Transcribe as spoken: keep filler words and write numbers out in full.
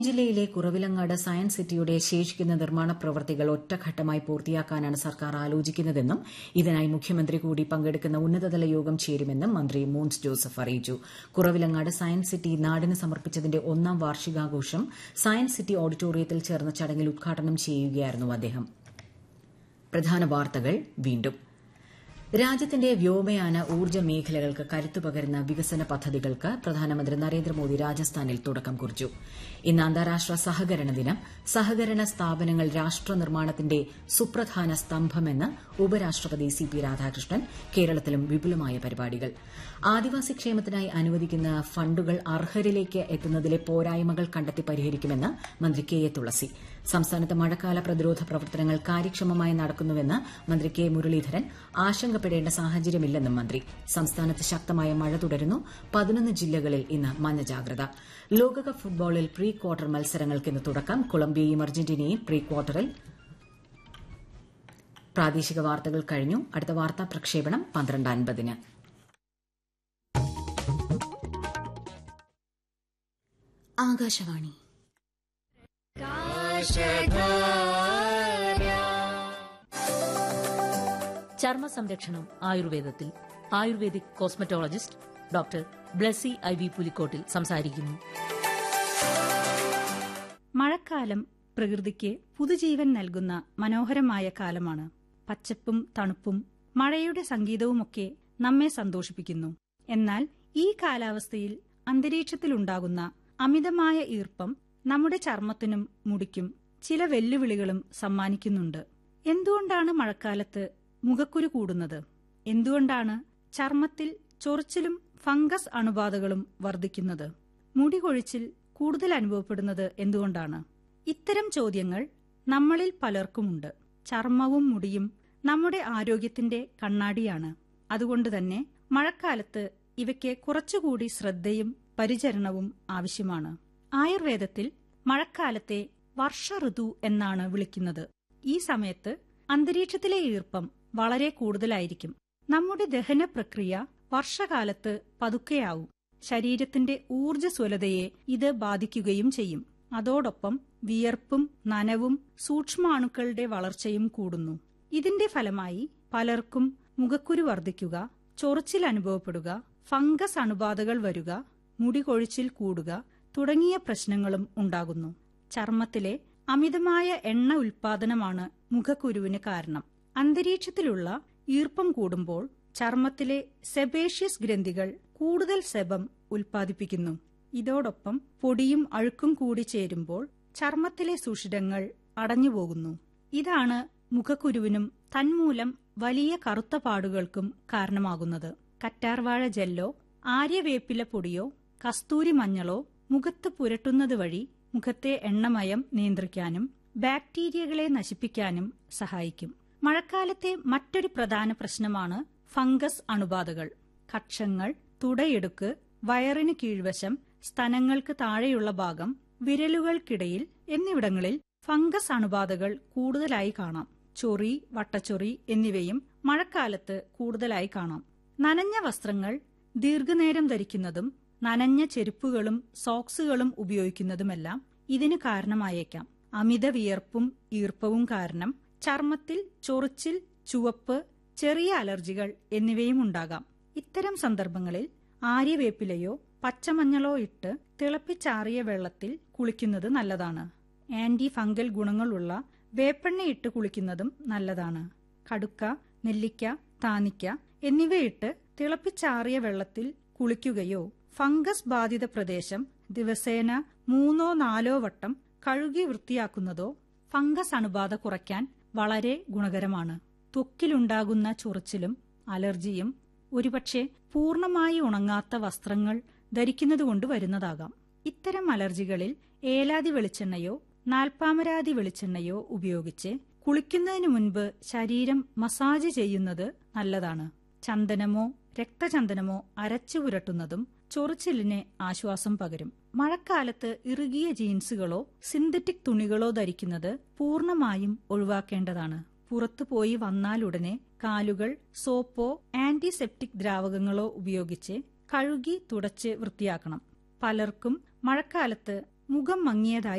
ജില്ലയിലെ കുറവിലങ്ങാട് സയൻസ് സിറ്റിയുടെ ശേഷിക്കുന്ന നിർമ്മാണ പ്രവൃത്തികൾ ഒറ്റഘട്ടമായി പൂർത്തിയാക്കാനാണ് സർക്കാർ ആലോചിക്കുന്നതെന്നും ഇതിനായി മുഖ്യമന്ത്രി കൂടി പങ്കെടുക്കുന്ന ഉന്നതതല യോഗം ചേരുമെന്നും മന്ത്രി മോൻസ് ജോസഫ് അറിയിച്ചു. കുറവിലങ്ങാട് സയൻസ് സിറ്റി നാടിന് സമർപ്പിച്ചതിന്റെ ഒന്നാം വാർഷികാഘോഷം സയൻസ് സിറ്റി ഓഡിറ്റോറിയത്തിൽ ചേർന്ന ചടങ്ങിൽ ഉദ്ഘാടനം ചെയ്യുകയായിരുന്നു അദ്ദേഹം. പ്രധാന വാർത്തകൾ വീണ്ടും. രാജ്യത്തിന്റെ വ്യോമയാന ഊർജ്ജ മേഖലകൾക്ക് കരുത്തുപകരുന്ന വികസന പദ്ധതികൾക്ക് പ്രധാനമന്ത്രി നരേന്ദ്രമോദി രാജസ്ഥാനിൽ തുടക്കം കുറിച്ചു. ഇന്ന് അന്താരാഷ്ട്ര സഹകരണ ദിനം. സഹകരണ സ്ഥാപനങ്ങൾ രാഷ്ട്ര നിർമ്മാണത്തിന്റെ സുപ്രധാന സ്തംഭമെന്ന് ഉപരാഷ്ട്രപതി സി പി രാധാകൃഷ്ണൻ. കേരളത്തിലും വിപുലമായ പരിപാടികൾ. ആദിവാസി ക്ഷേമത്തിനായി അനുവദിക്കുന്ന ഫണ്ടുകൾ അർഹരിലേക്ക് എത്തുന്നതിലെ പോരായ്മകൾ കണ്ടെത്തി പരിഹരിക്കുമെന്ന് മന്ത്രി കെ എ തുളസി. സംസ്ഥാനത്ത് മഴക്കാല പ്രതിരോധ പ്രവർത്തനങ്ങൾ കാര്യക്ഷമമായി നടക്കുന്നുവെന്ന് മന്ത്രി കെ മുരളീധരൻ. ആശങ്കപ്പെടേണ്ട സാഹചര്യമില്ലെന്നും മന്ത്രി. സംസ്ഥാനത്ത് ശക്തമായ മഴ തുടരുന്നു. പതിനൊന്ന് ജില്ലകളിൽ ഇന്ന് മഞ്ഞ ജാഗ്രത. ലോകകപ്പ് ഫുട്ബോളിൽ പ്രീ ക്വാർട്ടർ മത്സരങ്ങൾക്ക് ഇന്ന് തുടക്കം. കൊളംബിയയും അർജന്റീനയും പ്രീ ക്വാർട്ടറിൽ. പ്രാദേശിക വാർത്തകൾ കഴിഞ്ഞു. അടുത്ത വാർത്താ പ്രക്ഷേപണം പന്ത്രണ്ട് അൻപതിന്. ആകാശവാണി. ചർമ്മ സംരക്ഷണം ആയുർവേദത്തിൽ ayurvedic cosmetologist doctor Blessy I V Pulikkottil സംസാരിക്കുന്നു. മഴക്കാലം പ്രകൃതിക്ക് പുതുജീവൻ നൽകുന്ന മനോഹരമായ കാലമാണ്. പച്ചപ്പും തണുപ്പും മഴയുടെ സംഗീതവുമൊക്കെ നമ്മെ സന്തോഷിപ്പിക്കുന്നു. എന്നാൽ ഈ കാലാവസ്ഥയിൽ അന്തരീക്ഷത്തിലുണ്ടാകുന്ന അമിതമായ ഈർപ്പം നമ്മുടെ ചർമ്മത്തിനും മുടിക്കും ചില വെല്ലുവിളികളും സമ്മാനിക്കുന്നുണ്ട്. എന്തുകൊണ്ടാണ് മഴക്കാലത്ത് മുഖക്കുരു കൂടുന്നത്? എന്തുകൊണ്ടാണ് ചർമ്മത്തിൽ ചൊറിച്ചിലും ഫംഗസ് അണുബാധകളും വർദ്ധിക്കുന്നത്? മുടി കൊഴിച്ചിൽ കൂടുതൽ അനുഭവപ്പെടുന്നത് എന്തുകൊണ്ടാണ്? ഇത്തരം ചോദ്യങ്ങൾ നമ്മളിൽ പലർക്കുമുണ്ട്. ചർമ്മവും മുടിയും നമ്മുടെ ആരോഗ്യത്തിന്റെ കണ്ണാടിയാണ്. അതുകൊണ്ടുതന്നെ മഴക്കാലത്ത് ഇവയ്ക്ക് കുറച്ചുകൂടി ശ്രദ്ധയും പരിചരണവും ആവശ്യമാണ്. ആയുർവേദത്തിൽ മഴക്കാലത്തെ വർഷഋതു എന്നാണ് വിളിക്കുന്നത്. ഈ സമയത്ത് അന്തരീക്ഷത്തിലെ ഈർപ്പം വളരെ കൂടുതലായിരിക്കും. നമ്മുടെ ദഹന പ്രക്രിയ വർഷകാലത്ത് പതുക്കെയാവും. ശരീരത്തിന്റെ ഊർജ്ജസ്വലതയെ ഇത് ബാധിക്കുകയും ചെയ്യും. അതോടൊപ്പം വിയർപ്പും നനവും സൂക്ഷ്മാണുക്കളുടെ വളർച്ചയും കൂടുന്നു. ഇതിന്റെ ഫലമായി പലർക്കും മുഖക്കുരു വർദ്ധിക്കുക, ചൊറിച്ചിൽ അനുഭവപ്പെടുക, ഫംഗസ് അണുബാധകൾ വരുക, മുടി കൊഴിച്ചിൽ കൂടുക തുടങ്ങിയ പ്രശ്നങ്ങളും ഉണ്ടാകുന്നു. ചർമ്മത്തിലെ അമിതമായ എണ്ണ ഉൽപാദനമാണ് മുഖക്കുരുവിന് കാരണം. അന്തരീക്ഷത്തിലുള്ള ഈർപ്പം കൂടുമ്പോൾ ചർമ്മത്തിലെ സെബേഷ്യസ് ഗ്രന്ഥികൾ കൂടുതൽ സെബം ഉൽപ്പാദിപ്പിക്കുന്നു. ഇതോടൊപ്പം പൊടിയും അഴുക്കും കൂടി ചേരുമ്പോൾ ചർമ്മത്തിലെ സുഷിരങ്ങൾ അടഞ്ഞുപോകുന്നു. ഇതാണ് മുഖക്കുരുവിനും തന്മൂലം വലിയ കറുത്ത പാടുകൾക്കും കാരണമാകുന്നത്. കറ്റാർവാഴ ജെല്ലോ, ആര്യവേപ്പില പൊടിയോ കസ്തൂരി മഞ്ഞളോ മുഖത്ത് പുരട്ടുന്നത് വഴി മുഖത്തെ എണ്ണമയം നിയന്ത്രിക്കാനും ബാക്ടീരിയകളെ നശിപ്പിക്കാനും സഹായിക്കും. മഴക്കാലത്തെ മറ്റൊരു പ്രധാന പ്രശ്നമാണ് ഫംഗസ് അണുബാധകൾ. കക്ഷങ്ങൾ, തുടയെടുക്ക്, വയറിന് കീഴ്വശം, സ്തനങ്ങൾക്ക് താഴെയുള്ള ഭാഗം, വിരലുകൾക്കിടയിൽ എന്നിവിടങ്ങളിൽ ഫംഗസ് അണുബാധകൾ കൂടുതലായി കാണാം. ചൊറി, വട്ടച്ചൊറി എന്നിവയും മഴക്കാലത്ത് കൂടുതലായി കാണാം. നനഞ്ഞ വസ്ത്രങ്ങൾ ദീർഘനേരം ധരിക്കുന്നതും നനഞ്ഞ ചെരുപ്പുകളും സോക്സുകളും ഉപയോഗിക്കുന്നതുമെല്ലാം ഇതിന് കാരണമായേക്കാം. അമിത വിയർപ്പും ഈർപ്പവും കാരണം ചർമ്മത്തിൽ ചൊറിച്ചിൽ, ചുവപ്പ്, ചെറിയ അലർജികൾ എന്നിവയും ഉണ്ടാകാം. ഇത്തരം സന്ദർഭങ്ങളിൽ ആര്യവേപ്പിലയോ പച്ചമഞ്ഞളോ ഇട്ട് തിളപ്പിച്ചാറിയ വെള്ളത്തിൽ കുളിക്കുന്നത് നല്ലതാണ്. ആന്റി ഫംഗൽ ഗുണങ്ങളുള്ള വേപ്പെണ്ണയിട്ട് കുളിക്കുന്നതും നല്ലതാണ്. കടുക്ക, നെല്ലിക്ക, താനിക്ക എന്നിവയിട്ട് തിളപ്പിച്ചാറിയ വെള്ളത്തിൽ കുളിക്കുകയോ ഫംഗസ് ബാധിത പ്രദേശം ദിവസേന മൂന്നോ നാലോ വട്ടം കഴുകി വൃത്തിയാക്കുന്നതോ ഫംഗസ് അണുബാധ കുറയ്ക്കാൻ വളരെ ഗുണകരമാണ്. ത്വക്കിലുണ്ടാകുന്ന ചൊറിച്ചിലും അലർജിയും ഒരുപക്ഷെ പൂർണ്ണമായി ഉണങ്ങാത്ത വസ്ത്രങ്ങൾ ധരിക്കുന്നതുകൊണ്ട് വരുന്നതാകാം. ഇത്തരം അലർജികളിൽ ഏലാതി വെളിച്ചെണ്ണയോ നാൽപ്പാമരാതി വെളിച്ചെണ്ണയോ ഉപയോഗിച്ച് കുളിക്കുന്നതിനു മുൻപ് ശരീരം മസാജ് ചെയ്യുന്നത് നല്ലതാണ്. ചന്ദനമോ രക്തചന്ദനമോ അരച്ചു പുരട്ടുന്നതും ചൊറിച്ചിലിന് ആശ്വാസം പകരും. മഴക്കാലത്ത് ഇറുകിയ ജീൻസുകളോ സിന്തറ്റിക് തുണികളോ ധരിക്കുന്നത് പൂർണ്ണമായും ഒഴിവാക്കേണ്ടതാണ്. പുറത്തുപോയി വന്നാലുടനെ കാലുകൾ സോപ്പോ ആന്റിസെപ്റ്റിക് ദ്രാവകങ്ങളോ ഉപയോഗിച്ച് കഴുകി തുടച്ച് വൃത്തിയാക്കണം. പലർക്കും മഴക്കാലത്ത് മുഖം മങ്ങിയതായി